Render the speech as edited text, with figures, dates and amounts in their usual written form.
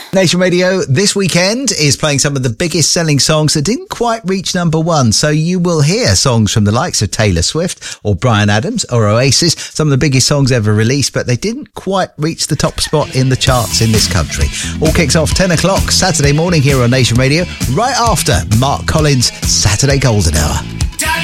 Nation Radio this weekend is playing some of the biggest selling songs that didn't quite reach number one. So you will hear songs from the likes of Taylor Swift or Bryan Adams or Oasis, some of the biggest songs ever released, but they didn't quite reach the top spot in the charts in this country. All kicks off 10 o'clock Saturday morning here on Nation Radio, right after Mark Collins' Saturday Golden Hour.